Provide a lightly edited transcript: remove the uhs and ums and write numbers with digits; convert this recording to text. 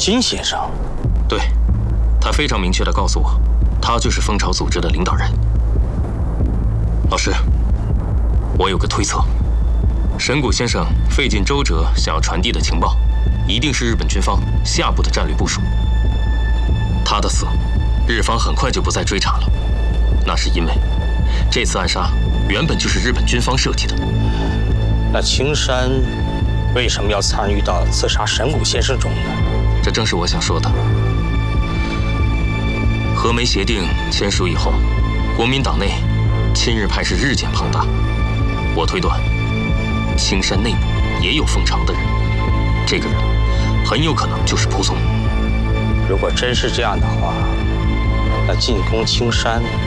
金先生？ 对，他非常明确地告诉我，他就是蜂巢组织的领导人。老师，我有个推测，神谷先生费尽周折想要传递的情报，一定是日本军方下部的战略部署。他的死，日方很快就不再追查了，那是因为这次暗杀原本就是日本军方设计的。 那青山为什么要参与到刺杀神谷先生中呢？ 这正是我想说的。和美协定签署以后，国民党内亲日派是日渐庞大。我推断，青山内部也有蜂巢的人，这个人很有可能就是蒲松。 如果真是这样的话，那进攻青山